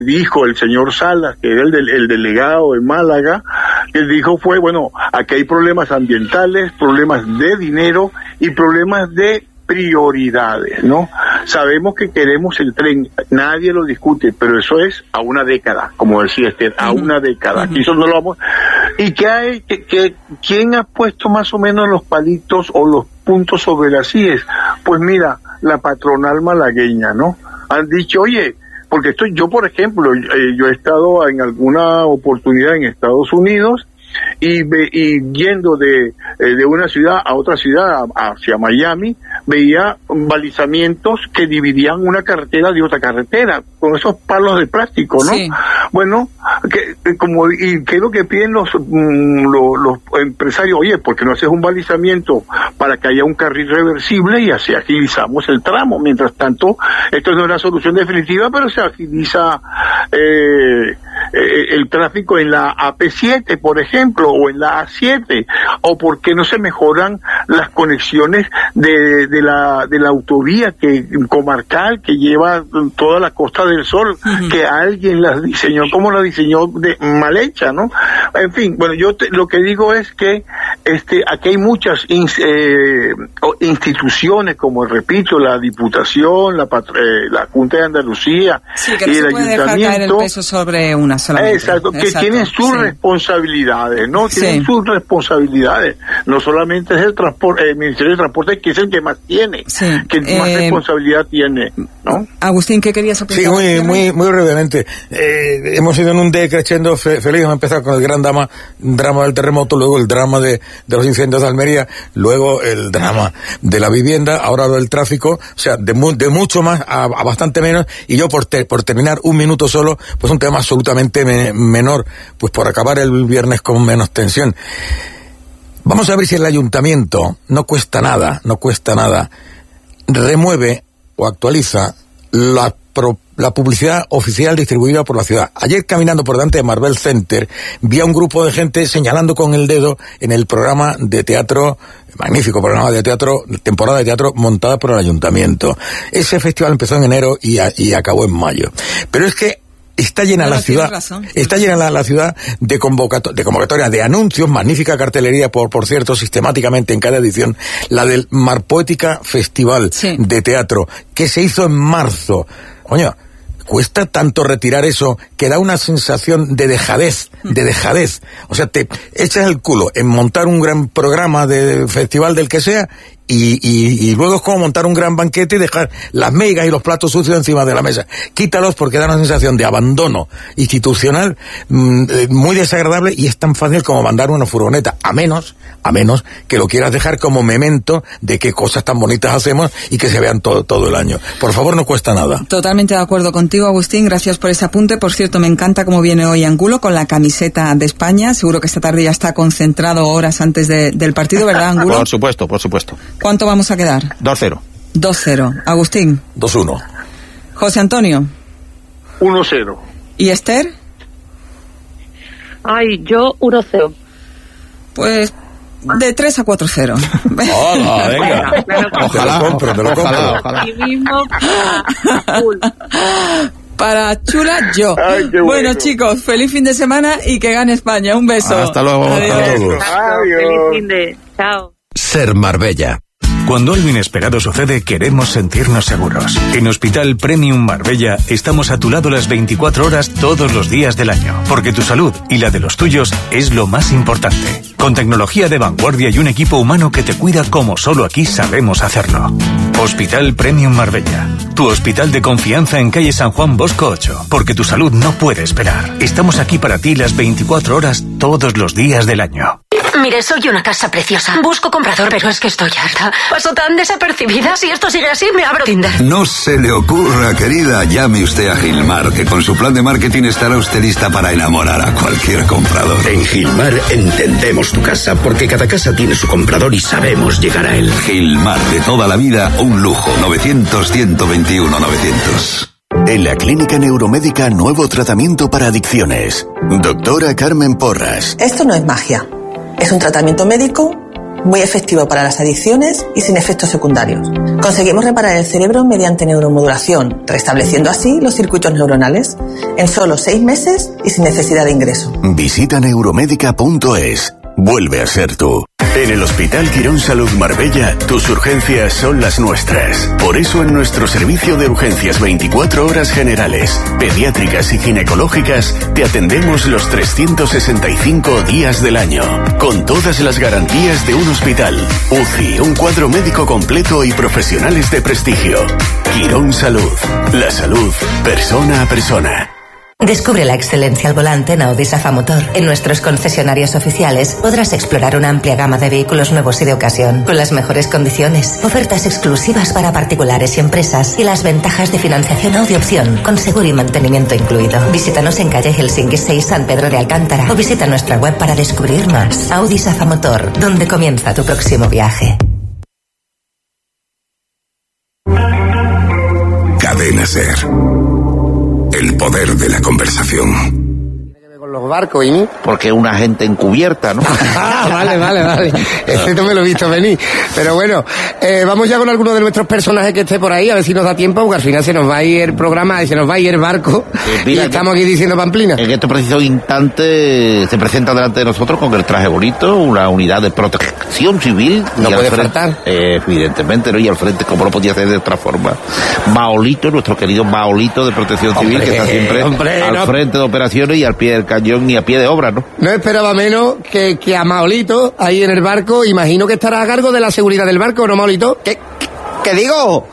dijo el señor Salas, que era el delegado de Málaga, que dijo fue, bueno, aquí hay problemas ambientales, problemas de dinero y problemas de prioridades, ¿no? Sabemos que queremos el tren, nadie lo discute, pero eso es a una década, como decía Esther, a una década. Aquí eso no lo vamos. ¿Y qué hay? ¿Quién ha puesto más o menos los palitos o los puntos sobre las IES? Pues mira, la patronal malagueña, ¿no? Han dicho, oye, porque yo, por ejemplo, yo he estado en alguna oportunidad en Estados Unidos y yendo de una ciudad a otra ciudad, hacia Miami, veía balizamientos que dividían una carretera de otra carretera, con esos palos de plástico, ¿no? Sí. Bueno, ¿qué es lo que piden los empresarios? Oye, ¿por qué no haces un balizamiento para que haya un carril reversible y así agilizamos el tramo? Mientras tanto, esto no es una solución definitiva, pero se agiliza el tráfico en la AP7, por ejemplo, o en la A7, o por qué no se mejoran las conexiones de la autovía comarcal que lleva toda la Costa del Sol, que alguien las diseñó, como la diseñó mal hecha, ¿no? En fin, bueno, yo lo que digo es que aquí hay muchas instituciones, como repito, la Diputación, la Junta de Andalucía, sí, que no se puede dejar caer el peso sobre una sola. Exacto, que tienen sus responsabilidades, ¿no? Tienen sus responsabilidades. No solamente es el Ministerio de Transporte, que es el que más tiene, que más responsabilidad tiene, ¿no? Agustín, ¿qué querías apuntar? Sí, muy brevemente. Hemos ido en un decreciendo feliz. Hemos empezado con el gran drama del terremoto, luego el drama de los incendios de Almería, luego el drama de la vivienda, ahora lo del tráfico, o sea, de mucho más a bastante menos, y yo por terminar un minuto solo, pues un tema absolutamente menor, pues por acabar el viernes con menos tensión. Vamos a ver si el ayuntamiento, no cuesta nada, remueve o actualiza la publicidad oficial distribuida por la ciudad. Ayer, caminando por delante de Marvel Center, vi a un grupo de gente señalando con el dedo en el programa de teatro, magnífico programa de teatro, temporada de teatro montada por el ayuntamiento. Ese festival empezó en enero y acabó en mayo. Pero es que está llena la ciudad, la ciudad de convocatoria, de anuncios, magnífica cartelería, por cierto, sistemáticamente en cada edición, la del Mar Poética Festival de Teatro, que se hizo en marzo. Coño, cuesta tanto retirar eso que da una sensación de dejadez. O sea, te echas el culo en montar un gran programa de festival del que sea y luego es como montar un gran banquete y dejar las migas y los platos sucios encima de la mesa. Quítalos porque da una sensación de abandono institucional muy desagradable, y es tan fácil como mandar una furgoneta, a menos que lo quieras dejar como memento de qué cosas tan bonitas hacemos y que se vean todo el año. Por favor, no cuesta nada. Totalmente de acuerdo contigo, Agustín, gracias por ese apunte. Por cierto, me encanta cómo viene hoy Angulo con la camiseta de España. Seguro que esta tarde ya está concentrado horas antes del partido, ¿verdad, Angulo? Por supuesto. ¿Cuánto vamos a quedar? 2-0. 2-0. Agustín. 2-1. José Antonio. 1-0. ¿Y Esther? Ay, yo 1-0. Pues de 3-4-0. Hola, venga. Ojalá. Te lo compro. Y mismo para Chula, yo. Ay, qué bueno, chicos, feliz fin de semana y que gane España. Un beso. Hasta luego. Adiós. A todos. Feliz fin de. Chao. Ser Marbella. Cuando algo inesperado sucede, queremos sentirnos seguros. En Hospital Premium Marbella estamos a tu lado las 24 horas todos los días del año, porque tu salud y la de los tuyos es lo más importante. Con tecnología de vanguardia y un equipo humano que te cuida como solo aquí sabemos hacerlo. Hospital Premium Marbella, tu hospital de confianza en calle San Juan Bosco 8, porque tu salud no puede esperar. Estamos aquí para ti las 24 horas todos los días del año. Mire, soy una casa preciosa. Busco comprador, pero es que estoy harta. Paso tan desapercibida. Si esto sigue así, me abro Tinder. No se le ocurra, querida. Llame usted a Gilmar, que con su plan de marketing estará usted lista para enamorar a cualquier comprador. En Gilmar entendemos tu casa, porque cada casa tiene su comprador y sabemos llegar a él. Gilmar, de toda la vida, un lujo. 900-121-900. En la Clínica Neuromédica, nuevo tratamiento para adicciones. Doctora Carmen Porras. Esto no es magia. Es un tratamiento médico muy efectivo para las adicciones y sin efectos secundarios. Conseguimos reparar el cerebro mediante neuromodulación, restableciendo así los circuitos neuronales en solo 6 meses y sin necesidad de ingreso. Visita neuromedica.es. Vuelve a ser tú. En el Hospital Quirón Salud Marbella, tus urgencias son las nuestras. Por eso en nuestro servicio de urgencias 24 horas generales, pediátricas y ginecológicas, te atendemos los 365 días del año, con todas las garantías de un hospital, UCI, un cuadro médico completo y profesionales de prestigio. Quirón Salud, la salud persona a persona. Descubre la excelencia al volante en Audi Safa Motor. En nuestros concesionarios oficiales podrás explorar una amplia gama de vehículos nuevos y de ocasión, con las mejores condiciones, ofertas exclusivas para particulares y empresas y las ventajas de financiación Audi Opción, con seguro y mantenimiento incluido. Visítanos en calle Helsinki 6, San Pedro de Alcántara, o visita nuestra web para descubrir más. Audi Safa Motor, donde comienza tu próximo viaje. Cadena SER. El poder de la conversación. Con los barcos, ¿y? Porque una gente encubierta, ¿no? Vale. Este no me lo he visto venir. Pero bueno, vamos ya con alguno de nuestros personajes que esté por ahí, a ver si nos da tiempo, porque al final se nos va a ir el programa y se nos va a ir el barco. Y estamos aquí diciendo pamplina. En este preciso instante se presenta delante de nosotros con el traje bonito, una unidad de protección civil. No puede faltar. Evidentemente, ¿no? Y al frente, como no podía ser de otra forma, Maolito, nuestro querido Maolito de protección civil, que está siempre al frente de operaciones y al pie del cañón y a pie de obra, ¿no? No esperaba menos que a Maolito ahí en el barco. Imagino que estará a cargo de la seguridad del barco, ¿no, Maolito? ¿Qué digo?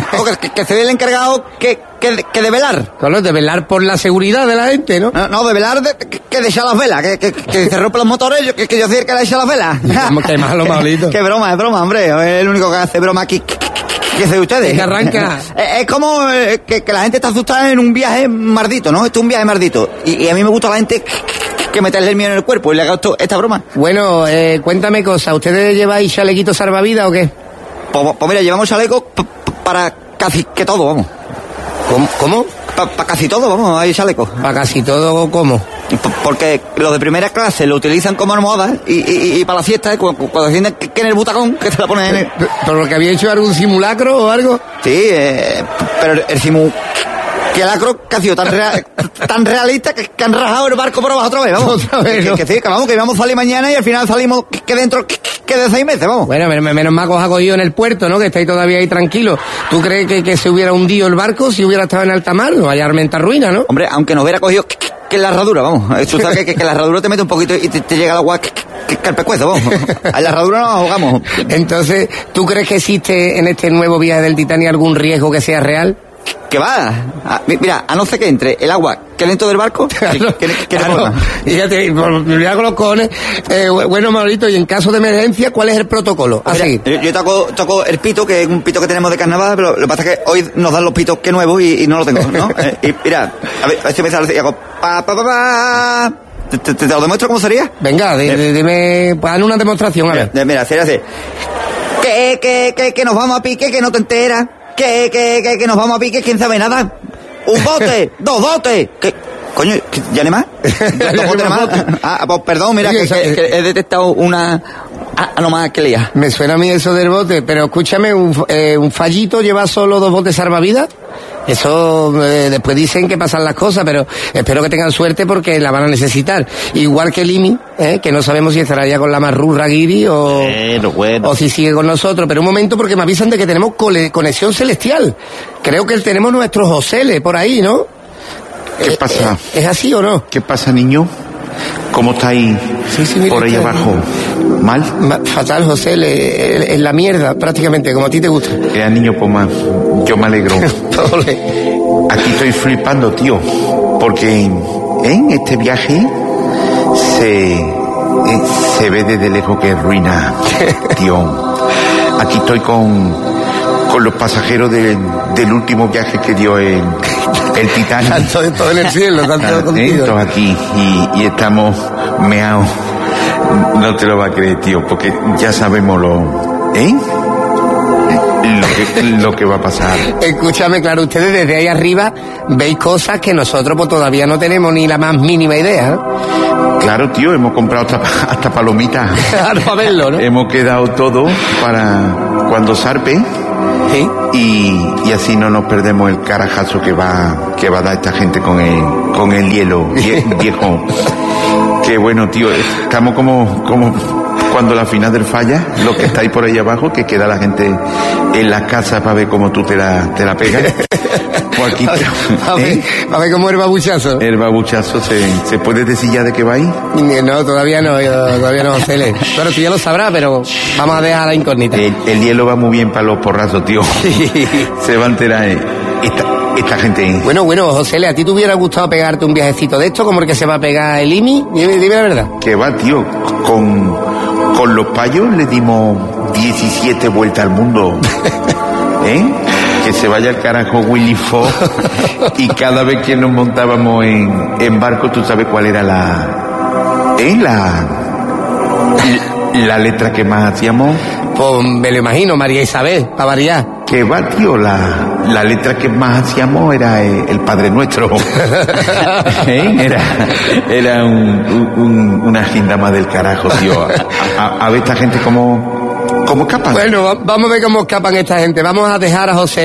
que se ve el encargado que de velar. Claro, de velar por la seguridad de la gente, ¿no? No, de velar que de echar las velas, que se rompen los motores, que yo soy el que le echa las velas. Qué malo, Maolito. Qué broma, es broma, hombre. Es el único que hace broma aquí. ¿Qué sé ustedes? Que arranca. Es como que la gente está asustada en un viaje mardito, ¿no? Esto es un viaje mardito. Y a mí me gusta la gente que meterle el miedo en el cuerpo y le haga esta broma. Bueno, cuéntame cosas. ¿Ustedes lleváis chalequitos salvavidas o qué? Pues mira, llevamos chalecos para casi que todo, vamos. ¿Cómo? Para casi todo, vamos, hay chalecos. ¿Para casi todo cómo? Porque los de primera clase lo utilizan como almohada y para la fiesta, cuando tienen que en el butacón, que se la ponen en el... ¿Pero lo que había hecho algún simulacro o algo? Sí, pero el simulacro que ha sido tan realista que han rajado el barco por abajo otra vez, vamos. Otra vez, ¿no? Que vamos a salir mañana y al final salimos que dentro... que de 6 meses, vamos. Bueno, menos mal que os ha cogido en el puerto, ¿no? Que estáis todavía ahí tranquilos. ¿Tú crees que se hubiera hundido el barco si hubiera estado en alta mar? No vaya a armentar ruina, ¿no? Hombre, aunque nos hubiera cogido que la herradura, vamos. Tú sabes que la herradura te mete un poquito y te llega el agua que el pescuezo, vamos. A la herradura nos ahogamos. Entonces, ¿tú crees que existe en este nuevo viaje del Titanic algún riesgo que sea real? ¿Qué va? Mira, a no ser que entre el agua que dentro del barco, claro. Fíjate, mira con los cojones. Bueno, Maurito, y en caso de emergencia, ¿cuál es el protocolo? Así. Mira, yo toco el pito, que es un pito que tenemos de carnaval, pero lo que pasa es que hoy nos dan los pitos que nuevos y no lo tengo, ¿no? Y mira, a ver si me sale, y hago ¿Te lo demuestro cómo sería? Venga, dime, haz una demostración, a ver. Mira, sería así. Que nos vamos a pique, que no te enteras. Que nos vamos a pique, ¿quién sabe nada? Un bote, 2 botes. ¿Qué? Coño, ¿ya no hay más? 2 botes más. Pues perdón, mira, que he detectado una anomalía que lía. Me suena a mí eso del bote, pero escúchame, un fallito lleva solo 2 botes salvavidas. Eso, después dicen que pasan las cosas, pero espero que tengan suerte porque la van a necesitar. Igual que Limi, que no sabemos si estará ya con la Marrurra Guiri o si sigue con nosotros. Pero un momento, porque me avisan de que tenemos conexión celestial. Creo que tenemos nuestros Joseles por ahí, ¿no? ¿Qué pasa? ¿Es así o no? ¿Qué pasa, niño? ¿Cómo estáis por ahí abajo? ¿Mal? Fatal, José, en la mierda, prácticamente, como a ti te gusta. Niño, pues más, yo me alegro. Aquí estoy flipando, tío, porque en este viaje se ve desde lejos que es ruina, tío. Aquí estoy con los pasajeros del último viaje que dio el Titanic. Todo en el cielo, tanto contigo. Todos aquí y estamos meados. No te lo va a creer, tío, porque ya sabemos lo lo que va a pasar. Escúchame, claro, ustedes desde ahí arriba veis cosas que nosotros pues todavía no tenemos ni la más mínima idea, ¿no? Claro, tío, hemos comprado hasta palomitas. Claro, a verlo, ¿no? Hemos quedado todo para cuando zarpe. ¿Sí? Y así no nos perdemos el carajazo que va a dar esta gente con el hielo viejo. Que bueno, tío, estamos como cuando la final del falla, los que estáis por ahí abajo, que queda la gente en las casas para ver cómo tú te la pegas. Pues aquí, a ver cómo el babuchazo. El babuchazo, ¿se puede decir ya de qué va ahí? No, todavía no, Cele. Pero tú ya lo sabrás, pero vamos a dejar la incógnita. El hielo va muy bien para los porrazos, tío. Se va a enterar esta gente. Bueno, José, ¿a ti te hubiera gustado pegarte un viajecito de esto como el que se va a pegar el IMI? Dime la verdad. Que va, tío, con los payos le dimos 17 vueltas al mundo. Que se vaya al carajo Willy Fogg. Y cada vez que nos montábamos en barco, tú sabes cuál era la letra que más hacíamos. Pues me lo imagino, María Isabel, para variar. Que va, tío, la letra que más hacíamos era el Padre Nuestro. Era una gindama del carajo, tío. A ver esta gente cómo escapan. Bueno, vamos a ver cómo escapan esta gente. Vamos a dejar a José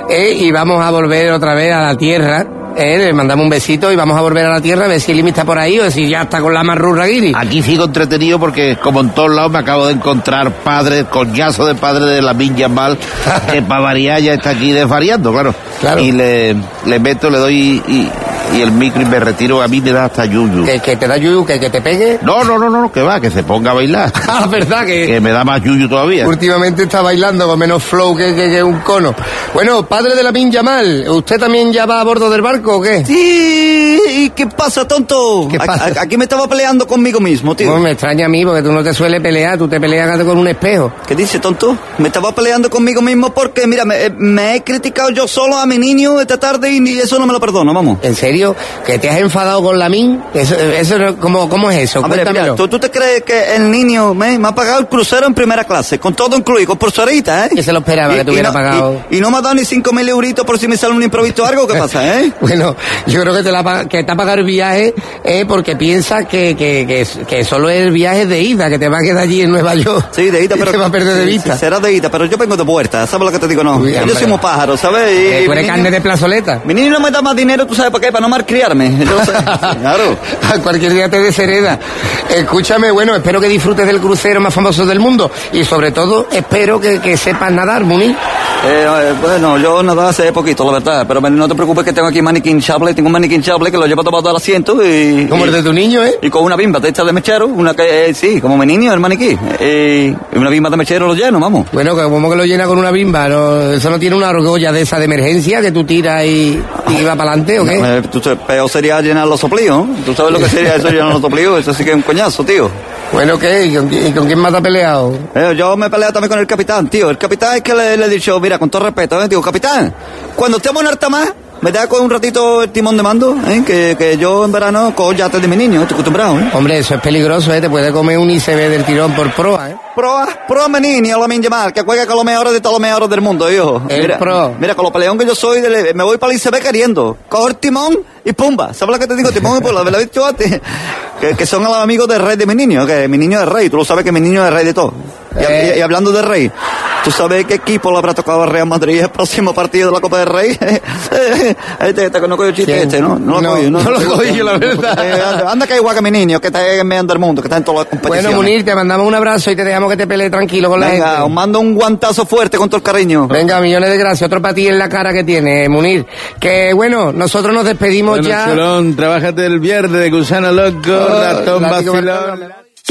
y vamos a volver otra vez a la tierra. Le mandamos un besito y vamos a volver a la tierra a ver si el IMI está por ahí o si ya está con la marrurra guiri. Aquí sigo entretenido porque, como en todos lados, me acabo de encontrar coñazo de padre de Lamine Yamal, que para variar ya está aquí desvariando, claro. Y le meto, le doy y el micro y me retiro. A mí me da hasta yuyu. ¿Que te da yuyu? ¿Que te pegue? No, que va, que se ponga a bailar. Ah, ¿verdad? Que me da más yuyu todavía. Últimamente está bailando con menos flow que un cono. Bueno, padre de Lamine Yamal, ¿usted también ya va a bordo del barco o qué? Sí, ¿y qué pasa, tonto? ¿Qué pasa? Aquí me estaba peleando conmigo mismo, tío. Pues me extraña a mí, porque tú no te sueles pelear, tú te peleas con un espejo. ¿Qué dice, tonto? Me estaba peleando conmigo mismo porque, mira, me he criticado yo solo a mi niño esta tarde y eso no me lo perdono, vamos. ¿En serio? ¿Que te has enfadado con Lamine? ¿Cómo es eso? Hombre, mira, ¿tú te crees que el niño me ha pagado el crucero en primera clase, con todo incluido, con pulserita, Que se lo esperaba que te hubiera pagado. Y no me ha dado ni 5.000 euritos por si me sale un improviso o algo, ¿qué pasa, Bueno, yo creo que te ha pagado el viaje porque piensa que solo es el viaje de ida, que te va a quedar allí en Nueva York. Sí, de ida, pero... te va a perder de vista. Sí, será de ida, pero yo vengo de vuelta, ¿sabes lo que te digo? No, Uy, yo soy un pájaro, ¿sabes? ¿Tú eres carne de plazoleta? Mi niño no me da más dinero, ¿tú sabes para qué? Para no malcriarme. Claro. Cualquier día te deshereda. Escúchame, bueno, espero que disfrutes del crucero más famoso del mundo y sobre todo espero que sepas nadar, Muni. Bueno, yo nadaba hace poquito, la verdad, pero no te preocupes que tengo aquí maniquí hinchable, tengo un maniquí hinchable que lo llevo tomado al asiento y... Como el de tu niño, Y con una bimba de esta de mechero, una que, sí, como mi niño, el maniquí, y una bimba de mechero lo lleno, vamos. Bueno, ¿cómo que lo llena con una bimba? ¿No? ¿Eso no tiene una argolla de esa de emergencia que tú tiras y va para adelante o qué? Peor sería llenar los soplíos, ¿no? ¿Tú sabes lo que sería eso, llenar los soplíos? Eso sí que es un coñazo, tío. Bueno, ¿qué? ¿Y con quién más te has peleado? Yo me he peleado también con el capitán, tío. El capitán es que le he dicho, mira, con todo respeto, digo, capitán, cuando estemos en alta mar, me da con un ratito el timón de mando, que yo en verano cojo yates de mi niño, estoy acostumbrado, Hombre, eso es peligroso, te puede comer un ICB del tirón por proa, Proa mi niño, Lamine Yamal, que juega con los mejores de todos los mejores del mundo, hijo. Mira, con lo peleón que yo soy, me voy para el ICB queriendo. Cojo el timón y pumba. ¿Sabes lo que te digo? Timón y pumba, me lo he dicho antes. Que son los amigos del rey de mi niño, que mi niño es rey, tú lo sabes que mi niño es rey de todo. Y hablando de rey, ¿tú sabes qué equipo le habrá tocado al Real Madrid el próximo partido de la Copa del Rey? No cogió el chiste ¿no? No lo cogí, la verdad. Anda que igual que mi niño, que está en medio del mundo, que está en todas las competiciones. Bueno, Munir, te mandamos un abrazo y te dejamos que te pelees tranquilo con la gente. Venga, os mando un guantazo fuerte con todo el cariño. Venga, millones de gracias. Otro para ti en la cara que tiene, Munir. Que bueno, nosotros nos despedimos ya. Solón, trabájate el viernes de Gusano Loco, Ratón Vacilón.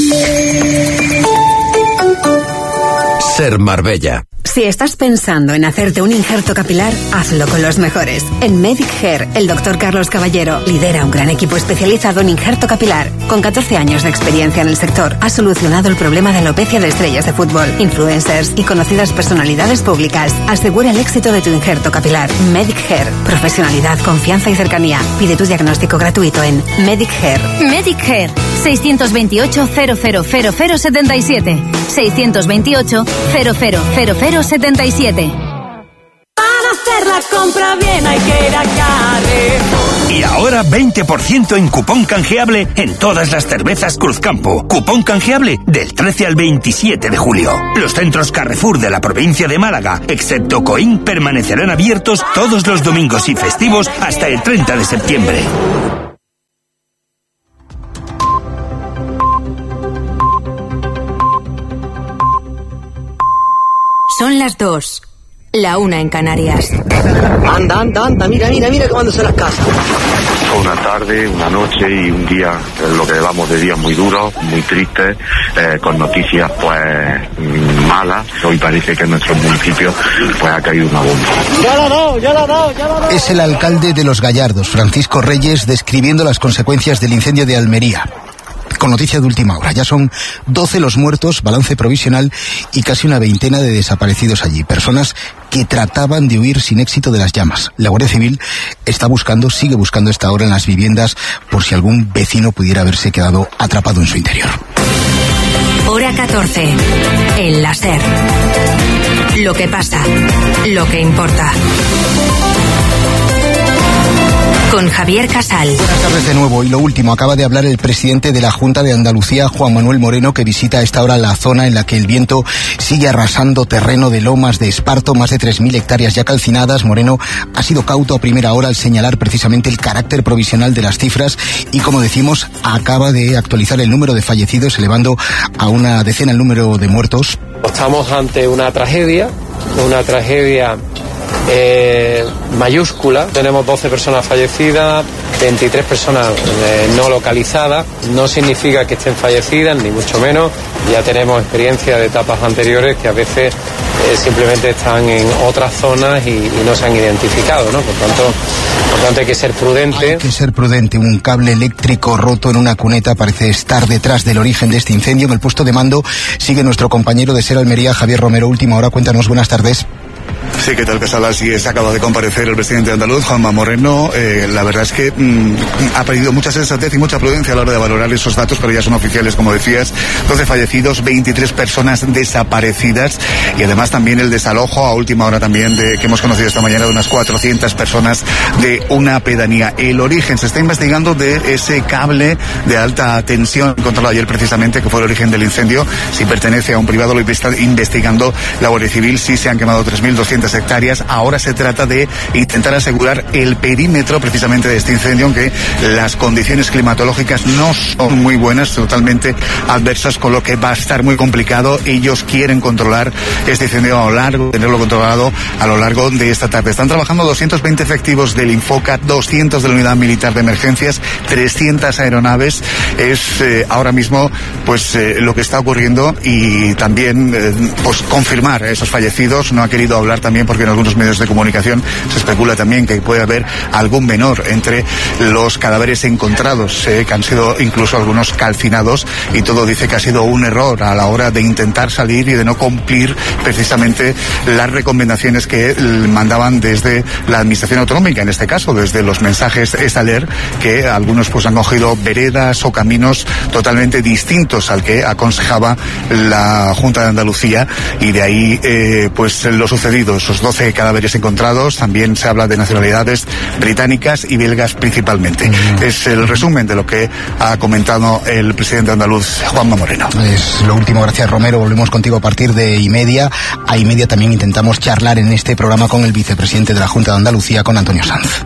Ser Marbella. Si estás pensando en hacerte un injerto capilar, hazlo con los mejores. En Medic Hair, el Dr. Carlos Caballero lidera un gran equipo especializado en injerto capilar. Con 14 años de experiencia en el sector, ha solucionado el problema de alopecia de estrellas de fútbol, influencers y conocidas personalidades públicas. Asegura el éxito de tu injerto capilar. Medic Hair. Profesionalidad, confianza y cercanía. Pide tu diagnóstico gratuito en Medic Hair. Medic Hair. 628 000077. 628 000077. hacer la compra bien hay que ir a Carrefour. Y ahora 20% en cupón canjeable en todas las cervezas Cruzcampo. Cupón canjeable del 13 al 27 de julio. Los centros Carrefour de la provincia de Málaga, excepto Coín, permanecerán abiertos todos los domingos y festivos hasta el 30 de septiembre. Son las 2, la 1 en Canarias. Anda, mira cómo se las casas. Una tarde, una noche y un día, lo que llevamos de días muy duros, muy tristes, con noticias pues malas. Hoy parece que en nuestro municipio pues ha caído una bomba. Ya la dado. Es el alcalde de Los Gallardos, Francisco Reyes, describiendo las consecuencias del incendio de Almería. Con noticia de última hora, ya son 12 los muertos, balance provisional, y casi una veintena de desaparecidos allí. Personas que trataban de huir sin éxito de las llamas. La Guardia Civil sigue buscando a esta hora en las viviendas por si algún vecino pudiera haberse quedado atrapado en su interior. Hora 14, en la SER. Lo que pasa, lo que importa. Con Javier Casal. Buenas tardes de nuevo. Y lo último, acaba de hablar el presidente de la Junta de Andalucía, Juan Manuel Moreno, que visita a esta hora la zona en la que el viento sigue arrasando terreno de Lomas de Esparto, más de 3.000 hectáreas ya calcinadas. Moreno ha sido cauto a primera hora al señalar precisamente el carácter provisional de las cifras y, como decimos, acaba de actualizar el número de fallecidos, elevando a una decena el número de muertos. Estamos ante una tragedia mayúscula. Tenemos 12 personas fallecidas, 23 personas no localizadas. No significa que estén fallecidas, ni mucho menos. Ya tenemos experiencia de etapas anteriores que a veces simplemente están en otras zonas y no se han identificado, ¿no? Por tanto hay que ser prudente. Hay que ser prudente. Un cable eléctrico roto en una cuneta parece estar detrás del origen de este incendio. En el puesto de mando sigue nuestro compañero de SER Almería, Javier Romero. Última hora, cuéntanos, buenas tardes. Sí, ¿qué tal, Casal? Así es, acaba de comparecer el presidente andaluz, Juanma Moreno. La verdad es que ha pedido mucha sensatez y mucha prudencia a la hora de valorar esos datos, pero ya son oficiales, como decías. 12 fallecidos, 23 personas desaparecidas y además también el desalojo a última hora también que hemos conocido esta mañana de unas 400 personas de una pedanía. El origen se está investigando de ese cable de alta tensión encontrado ayer precisamente, que fue el origen del incendio. Si pertenece a un privado, lo está investigando la Guardia Civil. Sí se han quemado 3.200 hectáreas. Ahora se trata de intentar asegurar el perímetro precisamente de este incendio, aunque las condiciones climatológicas no son muy buenas, totalmente adversas, con lo que va a estar muy complicado. Ellos quieren controlar este incendio tenerlo controlado a lo largo de esta tarde. Están trabajando 220 efectivos del Infoca, 200 de la Unidad Militar de Emergencias, 300 aeronaves. Es ahora mismo pues lo que está ocurriendo y también pues confirmar esos fallecidos. No ha querido hablar también porque en algunos medios de comunicación se especula también que puede haber algún menor entre los cadáveres encontrados, que han sido incluso algunos calcinados, y todo dice que ha sido un error a la hora de intentar salir y de no cumplir precisamente las recomendaciones que mandaban desde la administración autonómica, en este caso desde los mensajes ESALER, que algunos pues han cogido veredas o caminos totalmente distintos al que aconsejaba la Junta de Andalucía, y de ahí pues lo sucedido, esos 12 cadáveres encontrados. También se habla de nacionalidades británicas y belgas principalmente. Es el resumen de lo que ha comentado el presidente andaluz, Juanma Moreno. Es lo último, gracias Romero. Volvemos contigo a partir de y media. A y media también intentamos charlar en este programa con el vicepresidente de la Junta de Andalucía, con Antonio Sanz.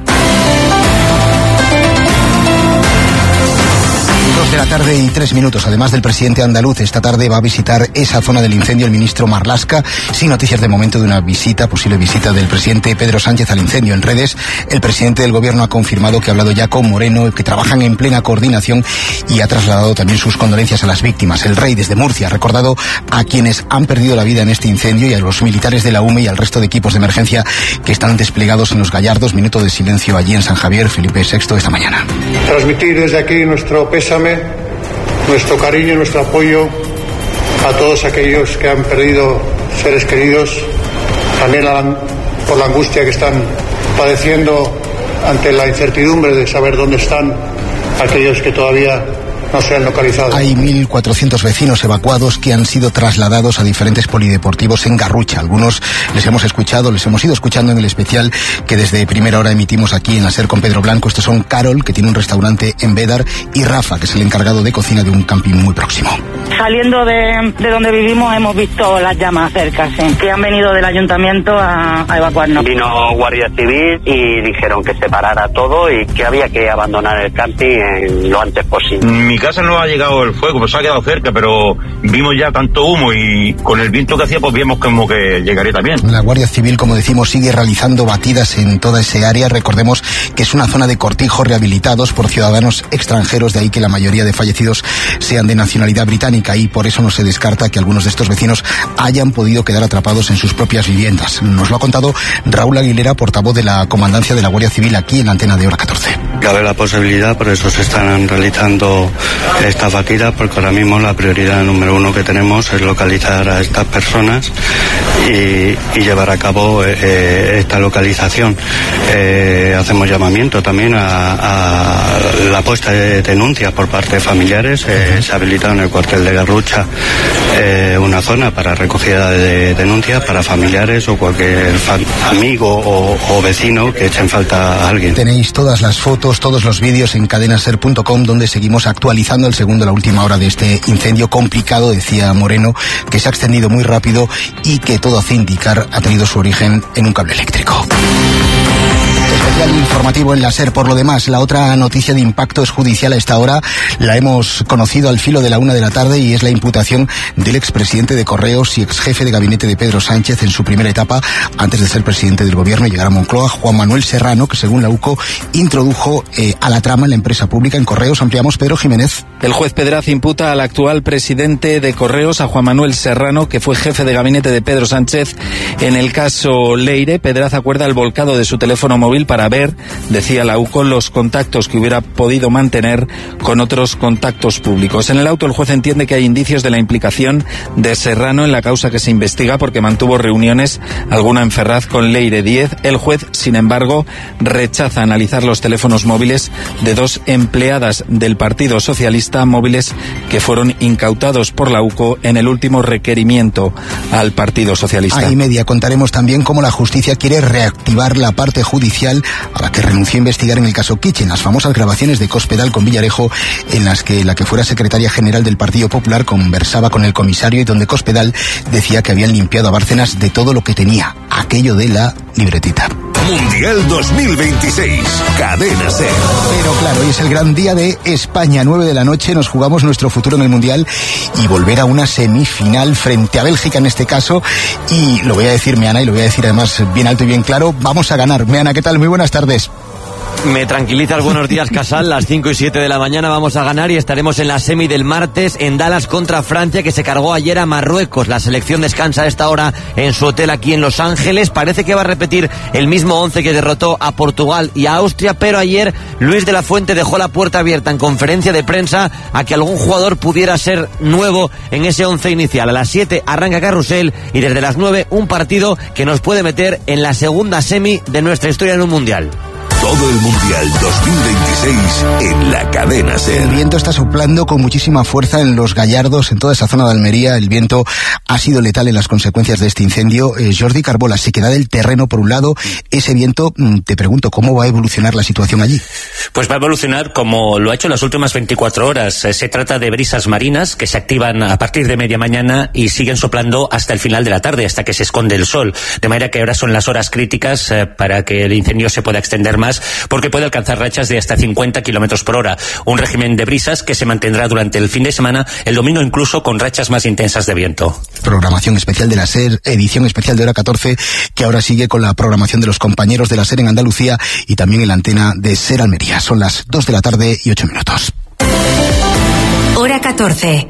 2 de la tarde y 3 minutos. Además del presidente andaluz, esta tarde va a visitar esa zona del incendio el ministro Marlaska, sin noticias de momento de una posible visita del presidente Pedro Sánchez al incendio. En redes, el presidente del gobierno ha confirmado que ha hablado ya con Moreno, que trabajan en plena coordinación, y ha trasladado también sus condolencias a las víctimas. El rey, desde Murcia, ha recordado a quienes han perdido la vida en este incendio y a los militares de la UME y al resto de equipos de emergencia que están desplegados en Los Gallardos. Minuto de silencio allí en San Javier. Felipe VI esta mañana. Transmitir desde aquí nuestro pésame, nuestro cariño, nuestro apoyo a todos aquellos que han perdido seres queridos, también por la angustia que están padeciendo ante la incertidumbre de saber dónde están aquellos que todavía no sean localizados. Hay 1.400 vecinos evacuados que han sido trasladados a diferentes polideportivos en Garrucha. Algunos les hemos ido escuchando en el especial que desde primera hora emitimos aquí en la SER con Pedro Blanco. Estos son Carol, que tiene un restaurante en Bédar, y Rafa, que es el encargado de cocina de un camping muy próximo. Saliendo de donde vivimos hemos visto las llamas cerca, sí, que han venido del ayuntamiento a evacuarnos. Vino Guardia Civil y dijeron que se parara todo y que había que abandonar el camping lo antes posible. Mi casa no ha llegado el fuego, pues ha quedado cerca, pero vimos ya tanto humo y con el viento que hacía pues vimos como que llegaría también. La Guardia Civil, como decimos, sigue realizando batidas en toda ese área. Recordemos que es una zona de cortijos rehabilitados por ciudadanos extranjeros, de ahí que la mayoría de fallecidos sean de nacionalidad británica, y por eso no se descarta que algunos de estos vecinos hayan podido quedar atrapados en sus propias viviendas. Nos lo ha contado Raúl Aguilera, portavoz de la Comandancia de la Guardia Civil, aquí en la antena de Hora 14. Cabe la posibilidad, por eso se están realizando estas batidas, porque ahora mismo la prioridad número uno que tenemos es localizar a estas personas y llevar a cabo esta localización. Hacemos llamamiento también a la puesta de denuncias por parte de familiares. Se ha habilitado en el cuartel de Garrucha una zona para recogida de denuncias para familiares o cualquier amigo o vecino que echen falta a alguien. Tenéis todas las fotos, todos los vídeos en cadenaser.com, donde seguimos actualizando el segundo, la última hora de este incendio complicado, decía Moreno, que se ha extendido muy rápido y que todo hace indicar ha tenido su origen en un cable eléctrico. Especial informativo en la SER. Por lo demás, la otra noticia de impacto es judicial a esta hora. La hemos conocido al filo de la 1 de la tarde y es la imputación del expresidente de Correos y exjefe de gabinete de Pedro Sánchez en su primera etapa antes de ser presidente del gobierno y llegar a Moncloa, Juan Manuel Serrano, que según la UCO introdujo a la trama en la empresa pública. En Correos ampliamos, Pedro Jiménez. El juez Pedraz imputa al actual presidente de Correos, a Juan Manuel Serrano, que fue jefe de gabinete de Pedro Sánchez en el caso Leire. Pedraz acuerda el volcado de su teléfono móvil para ver, decía la UCO, los contactos que hubiera podido mantener con otros contactos públicos. En el auto, el juez entiende que hay indicios de la implicación de Serrano en la causa que se investiga porque mantuvo reuniones, alguna en Ferraz, con Leire Díez. El juez, sin embargo, rechaza analizar los teléfonos móviles de dos empleadas del Partido Socialista, móviles que fueron incautados por la UCO en el último requerimiento al Partido Socialista. Ahí media contaremos también cómo la justicia quiere reactivar la parte judicial a la que renunció a investigar en el caso Kitchen, las famosas grabaciones de Cospedal con Villarejo, en las que la que fuera secretaria general del Partido Popular conversaba con el comisario y donde Cospedal decía que habían limpiado a Bárcenas de todo lo que tenía, aquello de la libretita. Mundial 2026, Cadena SER. Pero claro, hoy es el gran día de España, 9 de la noche, nos jugamos nuestro futuro en el Mundial y volver a una semifinal frente a Bélgica en este caso, y lo voy a decir, Meana, y lo voy a decir además bien alto y bien claro, vamos a ganar. Meana, ¿qué tal? Muy buenas tardes. Me tranquiliza, buenos días, Casal. Las 5 y 7 de la mañana vamos a ganar y estaremos en la semi del martes en Dallas contra Francia, que se cargó ayer a Marruecos. La selección descansa a esta hora en su hotel aquí en Los Ángeles. Parece que va a repetir el mismo 11 que derrotó a Portugal y a Austria, pero ayer Luis de la Fuente dejó la puerta abierta en conferencia de prensa a que algún jugador pudiera ser nuevo en ese 11 inicial. A las 7 arranca Carrusel y desde las 9 un partido que nos puede meter en la segunda semi de nuestra historia en un mundial. Todo el Mundial 2026 en la Cadena SER. El viento está soplando con muchísima fuerza en Los Gallardos, en toda esa zona de Almería. El viento ha sido letal en las consecuencias de este incendio. Jordi Carbola, sequedad del terreno por un lado. Ese viento, te pregunto, ¿cómo va a evolucionar la situación allí? Pues va a evolucionar como lo ha hecho en las últimas 24 horas. Se trata de brisas marinas que se activan a partir de media mañana y siguen soplando hasta el final de la tarde, hasta que se esconde el sol. De manera que ahora son las horas críticas para que el incendio se pueda extender más, porque puede alcanzar rachas de hasta 50 kilómetros por hora. Un régimen de brisas que se mantendrá durante el fin de semana, el domingo incluso con rachas más intensas de viento. Programación especial de la SER, edición especial de Hora 14, que ahora sigue con la programación de los compañeros de la SER en Andalucía y también en la antena de SER Almería. Son las 2 de la tarde y 8 minutos. Hora 14.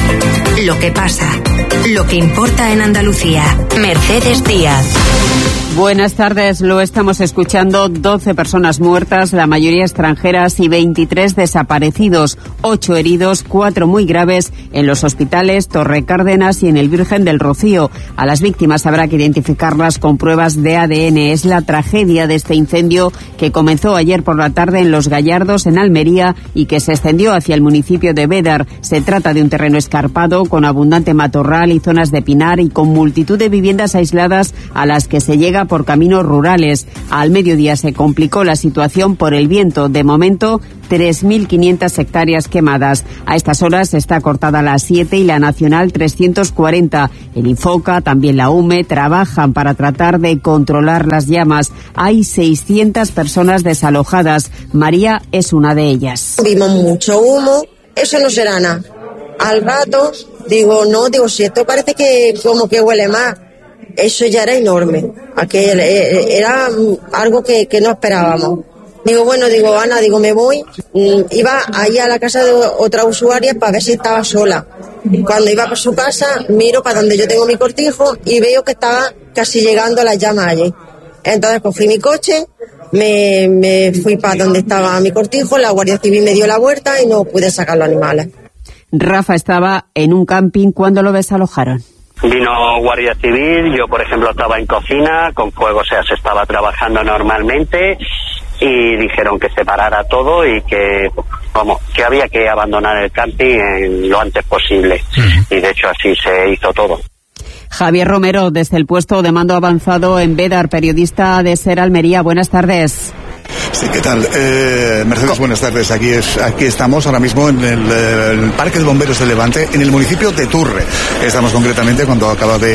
Lo que pasa, lo que importa en Andalucía. Mercedes Díaz. Buenas tardes, lo estamos escuchando. 12 personas muertas, la mayoría extranjeras, y 23 desaparecidos, 8 heridos, 4 muy graves en los hospitales Torre Cárdenas y en el Virgen del Rocío. A las víctimas habrá que identificarlas con pruebas de ADN. Es la tragedia de este incendio que comenzó ayer por la tarde en Los Gallardos, en Almería, y que se extendió hacia el municipio de Bédar. Se trata de un terreno escarpado con abundante matorral y zonas de pinar, y con multitud de viviendas aisladas a las que se llega por caminos rurales. Al mediodía se complicó la situación por el viento. De momento, 3.500 hectáreas quemadas. A estas horas está cortada la 7 y la Nacional 340. El Infoca, también la UME, trabajan para tratar de controlar las llamas. Hay 600 personas desalojadas. María es una de ellas. Vimos mucho humo, eso no será nada. Al rato, si esto parece que como que huele más. Eso ya era enorme, era algo que no esperábamos. Ana, me voy. Iba ahí a la casa de otra usuaria para ver si estaba sola. Cuando iba por su casa, miro para donde yo tengo mi cortijo y veo que estaba casi llegando a las llamas allí. Entonces cogí mi coche, me fui para donde estaba mi cortijo, la Guardia Civil me dio la vuelta y no pude sacar los animales. Rafa estaba en un camping cuando lo desalojaron. Vino Guardia Civil, yo por ejemplo estaba en cocina, con fuego, o sea, se estaba trabajando normalmente, y dijeron que se parara todo y que había que abandonar el camping lo antes posible. Y de hecho así se hizo todo. Javier Romero, desde el puesto de mando avanzado en Bédar, periodista de SER Almería. Buenas tardes. Sí, ¿qué tal? Mercedes, buenas tardes. Aquí estamos ahora mismo en el Parque de Bomberos de Levante, en el municipio de Turre. Estamos concretamente cuando acaba de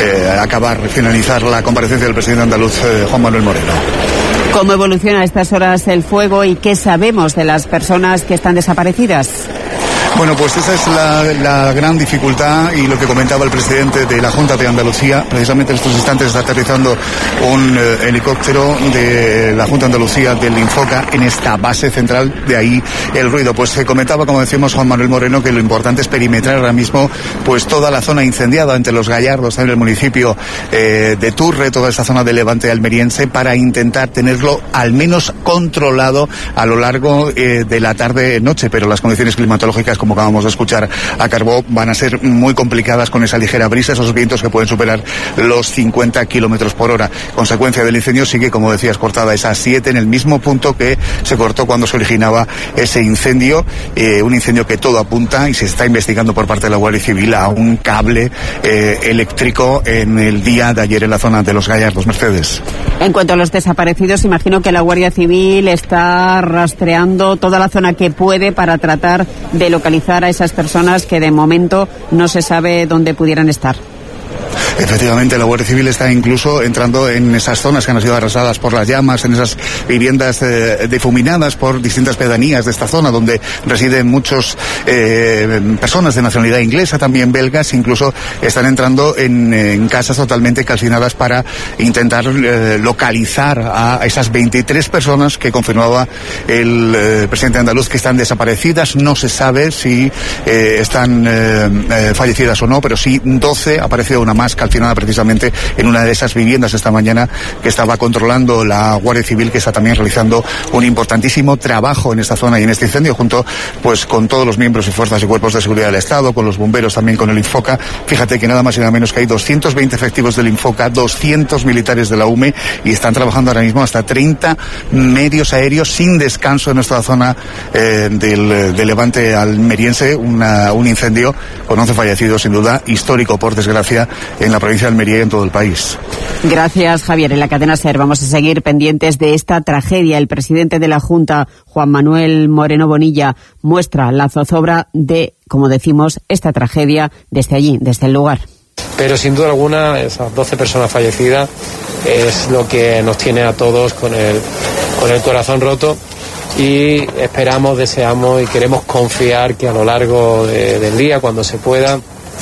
finalizar la comparecencia del presidente andaluz, Juan Manuel Moreno. ¿Cómo evoluciona a estas horas el fuego y qué sabemos de las personas que están desaparecidas? Bueno, pues esa es la gran dificultad, y lo que comentaba el presidente de la Junta de Andalucía. Precisamente en estos instantes está aterrizando un helicóptero de la Junta de Andalucía del Infoca en esta base central, de ahí el ruido. Pues se comentaba, como decíamos, Juan Manuel Moreno, que lo importante es perimetrar ahora mismo pues toda la zona incendiada entre Los Gallardos, en el municipio de Turre, toda esa zona de Levante almeriense, para intentar tenerlo al menos controlado a lo largo de la tarde-noche, pero las condiciones climatológicas, como acabamos de escuchar a Carbó, van a ser muy complicadas con esa ligera brisa, esos vientos que pueden superar los 50 kilómetros por hora. Consecuencia del incendio sigue, como decías, cortada esa 7 en el mismo punto que se cortó cuando se originaba ese incendio, un incendio que todo apunta, y se está investigando por parte de la Guardia Civil, a un cable eléctrico en el día de ayer en la zona de Los Gallardos. Mercedes. En cuanto a los desaparecidos, imagino que la Guardia Civil está rastreando toda la zona que puede para tratar de localizar a esas personas que de momento no se sabe dónde pudieran estar. Efectivamente, la Guardia Civil está incluso entrando en esas zonas que han sido arrasadas por las llamas, en esas viviendas difuminadas por distintas pedanías de esta zona, donde residen muchas personas de nacionalidad inglesa, también belgas. Incluso están entrando en casas totalmente calcinadas para intentar localizar a esas 23 personas que confirmaba el presidente andaluz que están desaparecidas. No se sabe si están fallecidas o no, pero sí 12, ha aparecido una más calcinada precisamente en una de esas viviendas esta mañana, que estaba controlando la Guardia Civil, que está también realizando un importantísimo trabajo en esta zona y en este incendio, junto pues con todos los miembros y fuerzas y cuerpos de seguridad del Estado, con los bomberos, también con el Infoca. Fíjate que nada más y nada menos que hay 220 efectivos del Infoca, 200 militares de la UME, y están trabajando ahora mismo hasta 30 medios aéreos sin descanso en esta zona del Levante almeriense. Un incendio con 11 fallecidos, sin duda histórico, por desgracia, en la provincia de Almería y en todo el país. Gracias, Javier. En la cadena SER vamos a seguir pendientes de esta tragedia. El presidente de la Junta, Juan Manuel Moreno Bonilla, muestra la zozobra de, como decimos, esta tragedia desde allí, desde el lugar. Pero sin duda alguna, esas 12 personas fallecidas es lo que nos tiene a todos con el corazón roto, y esperamos, deseamos y queremos confiar que a lo largo del día, cuando se pueda,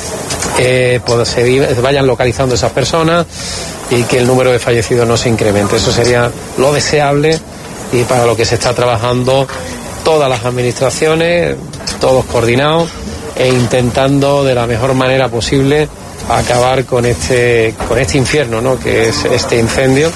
pues se vayan localizando esas personas y que el número de fallecidos no se incremente. Eso sería lo deseable, y para lo que se está trabajando todas las administraciones, todos coordinados e intentando de la mejor manera posible acabar con este infierno, ¿no?, que es este incendio.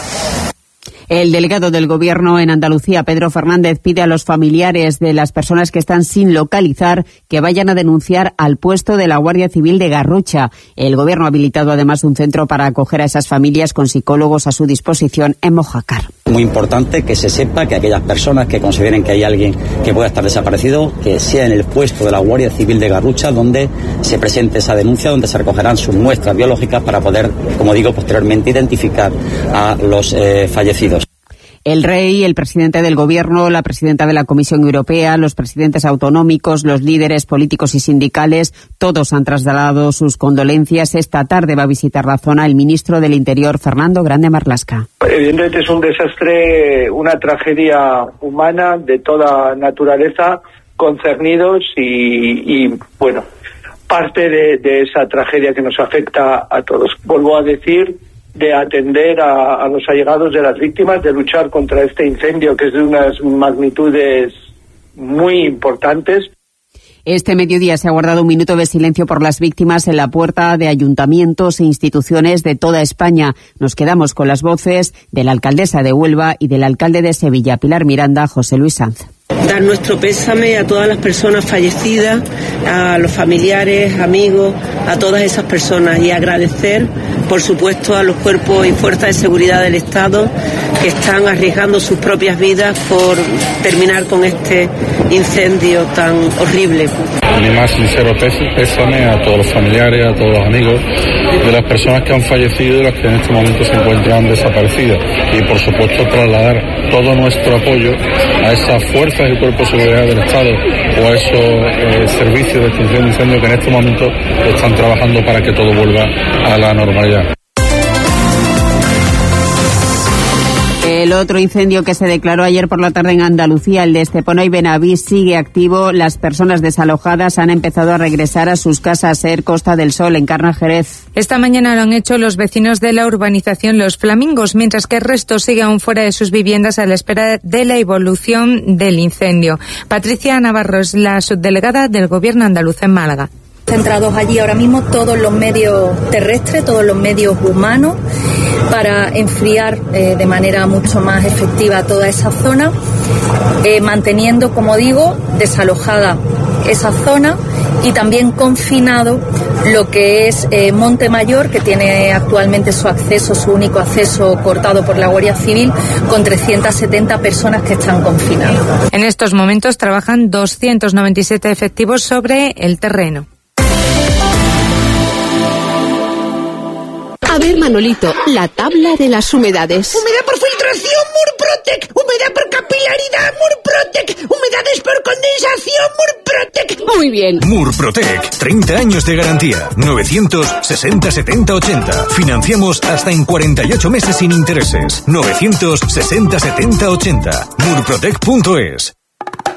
El delegado del Gobierno en Andalucía, Pedro Fernández, pide a los familiares de las personas que están sin localizar que vayan a denunciar al puesto de la Guardia Civil de Garrucha. El Gobierno ha habilitado además un centro para acoger a esas familias con psicólogos a su disposición en Mojácar. Muy importante que se sepa que aquellas personas que consideren que hay alguien que pueda estar desaparecido, que sea en el puesto de la Guardia Civil de Garrucha donde se presente esa denuncia, donde se recogerán sus muestras biológicas para poder, como digo, posteriormente identificar a los fallecidos. El rey, el presidente del Gobierno, la presidenta de la Comisión Europea, los presidentes autonómicos, los líderes políticos y sindicales, todos han trasladado sus condolencias. Esta tarde va a visitar la zona el ministro del Interior, Fernando Grande Marlaska. Evidentemente es un desastre, una tragedia humana de toda naturaleza, concernidos y bueno, parte de esa tragedia que nos afecta a todos. Vuelvo a decir, de atender a los allegados de las víctimas, de luchar contra este incendio que es de unas magnitudes muy importantes. Este mediodía se ha guardado un minuto de silencio por las víctimas en la puerta de ayuntamientos e instituciones de toda España. Nos quedamos con las voces de la alcaldesa de Huelva y del alcalde de Sevilla, Pilar Miranda, José Luis Sanz. Dar nuestro pésame a todas las personas fallecidas, a los familiares, amigos, a todas esas personas y agradecer, por supuesto, a los cuerpos y fuerzas de seguridad del Estado que están arriesgando sus propias vidas por terminar con este incendio tan horrible. Mi más sincero pésame a todos los familiares, a todos los amigos de las personas que han fallecido y las que en este momento se encuentran desaparecidas. Y por supuesto trasladar todo nuestro apoyo a esas fuerzas y cuerpos de seguridad del Estado o a esos servicios de extinción de incendios que en este momento están trabajando para que todo vuelva a la normalidad. El otro incendio que se declaró ayer por la tarde en Andalucía, el de Estepona y Benavís, sigue activo. Las personas desalojadas han empezado a regresar a sus casas. Costa del Sol, Encarna Jerez. Esta mañana lo han hecho los vecinos de la urbanización Los Flamingos, mientras que el resto sigue aún fuera de sus viviendas a la espera de la evolución del incendio. Patricia Navarro es la subdelegada del Gobierno andaluz en Málaga. Centrados allí ahora mismo todos los medios terrestres, todos los medios humanos para enfriar de manera mucho más efectiva toda esa zona, manteniendo, como digo, desalojada esa zona y también confinado lo que es Monte Mayor, que tiene actualmente su único acceso cortado por la Guardia Civil, con 370 personas que están confinadas. En estos momentos trabajan 297 efectivos sobre el terreno. A ver, Manolito, la tabla de las humedades. Humedad por filtración, Murprotec. Humedad por capilaridad, Murprotec. Humedades por condensación, Murprotec. Muy bien. Murprotec, 30 años de garantía. 960 70 80. Financiamos hasta en 48 meses sin intereses. 960 70 80. Murprotec.es.